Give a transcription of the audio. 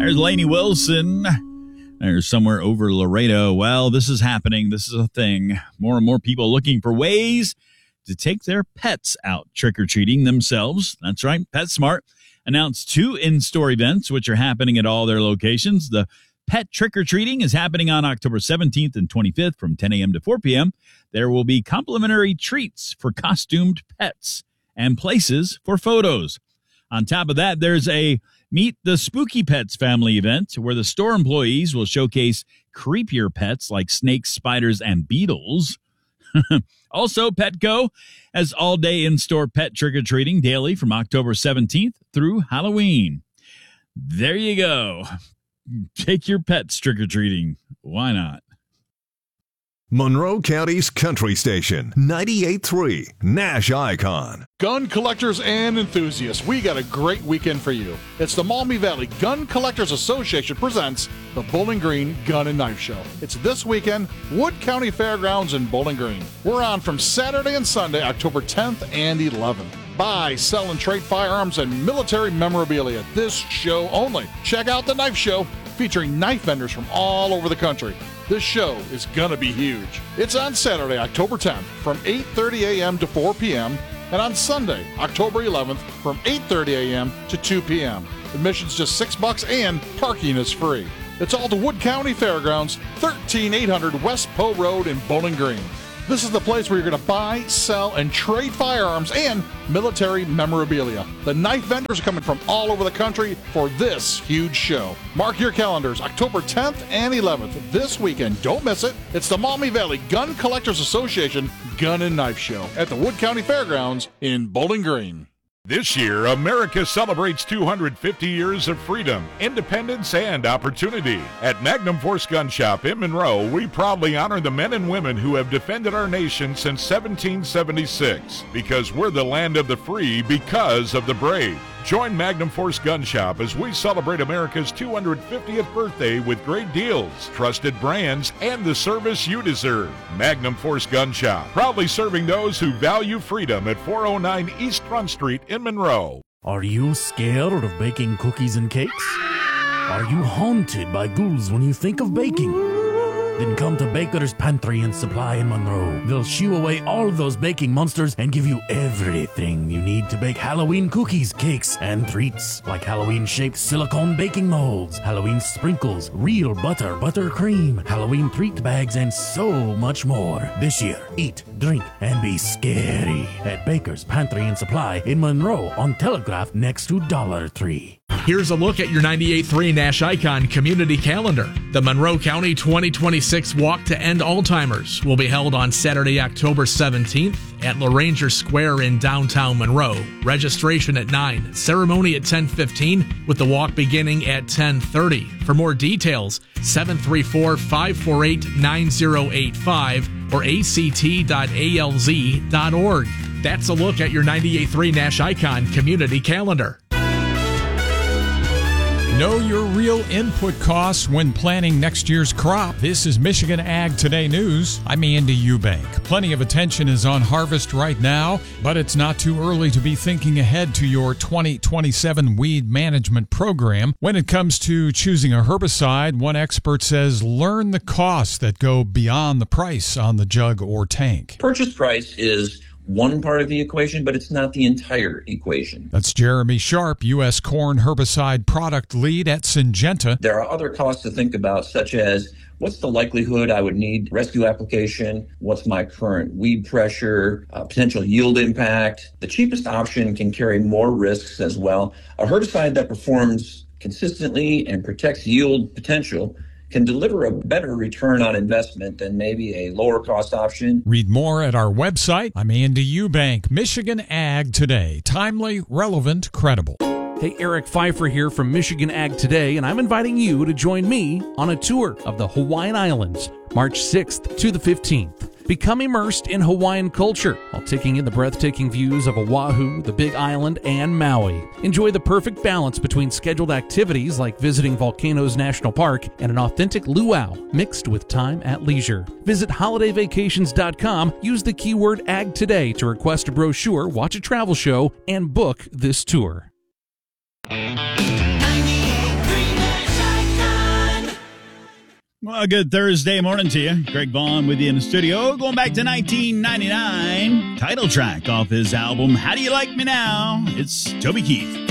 There's Lainey Wilson. There's somewhere over Laredo. Well, this is happening. This is a thing. More and more people looking for ways to take their pets out trick-or-treating themselves. That's right. PetSmart announced 2 in-store events, which are happening at all their locations. The Pet Trick-or-Treating is happening on October 17th and 25th from 10 a.m. to 4 p.m. There will be complimentary treats for costumed pets and places for photos. On top of that, there's a Meet the Spooky Pets family event where the store employees will showcase creepier pets like snakes, spiders, and beetles. Also, Petco has all-day in-store pet trick-or-treating daily from October 17th through Halloween. There you go. Take your pets trick-or-treating. Why not? Monroe County's country station, 98.3 Nash Icon. Gun collectors and enthusiasts, we got a great weekend for you. It's the Maumee Valley Gun Collectors Association presents the Bowling Green Gun and Knife Show. It's this weekend, Wood County Fairgrounds in Bowling Green. We're on from Saturday and Sunday, October 10th and 11th. Buy, sell, and trade firearms and military memorabilia this show only. Check out the Knife Show, featuring knife vendors from all over the country. This show is going to be huge. It's on Saturday, October 10th from 8:30 a.m. to 4 p.m. and on Sunday, October 11th from 8:30 a.m. to 2 p.m. Admission's just $6 and parking is free. It's all to Wood County Fairgrounds, 13800 West Poe Road in Bowling Green. This is the place where you're going to buy, sell, and trade firearms and military memorabilia. The knife vendors are coming from all over the country for this huge show. Mark your calendars, October 10th and 11th. This weekend, don't miss it. It's the Maumee Valley Gun Collectors Association Gun and Knife Show at the Wood County Fairgrounds in Bowling Green. This year, America celebrates 250 years of freedom, independence, and opportunity. At Magnum Force Gun Shop in Monroe, we proudly honor the men and women who have defended our nation since 1776, because we're the land of the free because of the brave. Join Magnum Force Gun Shop as we celebrate America's 250th birthday with great deals, trusted brands, and the service you deserve. Magnum Force Gun Shop, proudly serving those who value freedom at 409 East Front Street in Monroe. Are you scared of baking cookies and cakes? Are you haunted by ghouls when you think of baking? Then come to Baker's Pantry and Supply in Monroe. They'll shoo away all those baking monsters and give you everything you need to bake Halloween cookies, cakes, and treats, like Halloween-shaped silicone baking molds, Halloween sprinkles, real buttercream, Halloween treat bags, and so much more. This year, eat, drink, and be scary at Baker's Pantry and Supply in Monroe on Telegraph next to Dollar Tree. Here's a look at your 98.3 Nash Icon community calendar. The Monroe County 2026 Walk to End Alzheimer's will be held on Saturday, October 17th at LaRanger Square in downtown Monroe. Registration at 9, ceremony at 10:15, with the walk beginning at 10:30. For more details, 734-548-9085 or act.alz.org. That's a look at your 98.3 Nash Icon community calendar. Know your real input costs when planning next year's crop. This is Michigan Ag Today News. I'm Andy Eubank. Plenty of attention is on harvest right now, but it's not too early to be thinking ahead to your 2027 weed management program. When it comes to choosing a herbicide, one expert says learn the costs that go beyond the price on the jug or tank. Purchase price is one part of the equation, but it's not the entire equation. That's Jeremy Sharp, U.S. corn herbicide product lead at Syngenta. There are other costs to think about, such as what's the likelihood I would need rescue application? What's my current weed pressure? Potential yield impact? The cheapest option can carry more risks as well. A herbicide that performs consistently and protects yield potential can deliver a better return on investment than maybe a lower cost option. Read more at our website. I'm Andy Eubank. Michigan Ag Today. Timely, relevant, credible. Hey, Eric Pfeiffer here from Michigan Ag Today, and I'm inviting you to join me on a tour of the Hawaiian Islands, March 6th to the 15th. Become immersed in Hawaiian culture while taking in the breathtaking views of Oahu, the Big Island, and Maui. Enjoy the perfect balance between scheduled activities like visiting Volcanoes National Park and an authentic luau mixed with time at leisure. Visit holidayvacations.com, use the keyword Ag Today to request a brochure, watch a travel show, and book this tour. 98.3 Nash Well, good Thursday morning to you. Greg Vaughn with you in the studio. Going back to 1999. Title track off his album, How Do You Like Me Now? It's Toby Keith.